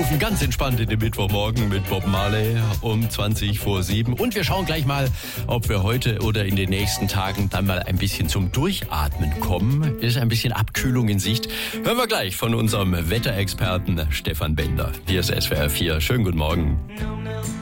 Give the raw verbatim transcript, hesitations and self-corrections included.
anrufen, ganz entspannt in den Mittwochmorgen mit Bob Marley um zwanzig vor sieben. Und wir schauen gleich mal, ob wir heute oder in den nächsten Tagen dann mal ein bisschen zum Durchatmen kommen. Ist ein bisschen Abkühlung in Sicht. Hören wir gleich von unserem Wetterexperten Stefan Bender. Hier ist S W R vier. Schönen guten Morgen.